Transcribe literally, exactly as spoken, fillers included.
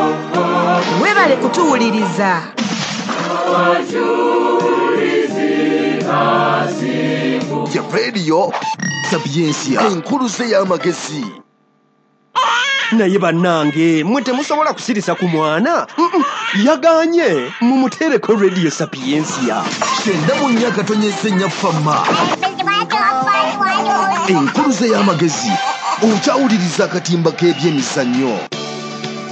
Webale kutuwuliriza. Ya radio Sapiensia enkuluze y'amagezi. Naye bannange mwe temusobola kusirisa ku mwana yaganye mumutereko Radio Sapiensia Shenda mu nnyaka tonyese nnyafamma enkuluze y'amagezi okyawuliriza akatimba k'ebyemizannyo.